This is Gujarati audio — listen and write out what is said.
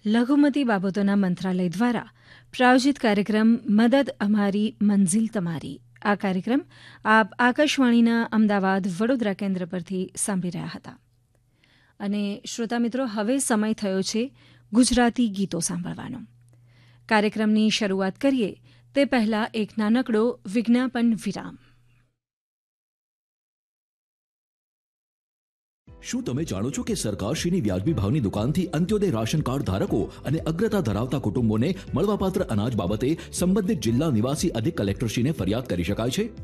લઘુમતી બાબતોના મંત્રાલય દ્વારા પ્રાયોજિત કાર્યક્રમ મદદ અમારી મંઝિલ તમારી. આ કાર્યક્રમ આપ આકાશવાણીના અમદાવાદ વડોદરા કેન્દ્ર પરથી સાંભળી રહ્યા હતા. અને શ્રોતા મિત્રો, હવે સમય થયો છે ગુજરાતી ગીતો સાંભળવાનો. કાર્યક્રમની શરૂઆત કરીએ તે પહેલાં એક નાનકડો વિજ્ઞાપન વિરામ. શું તમે જાણો છો કે સરકારશ્રીની વ્યાજબી ભાવની દુકાનથી અંત્યોદય રાશન કાર્ડ ધારકો અને અગ્રતા ધરાવતા કુટુંબોને મળવાપાત્ર અનાજ બાબતે સંબંધિત જિલ્લા નિવાસી અધિક કલેક્ટરશ્રીને ફરિયાદ કરી શકાય છે?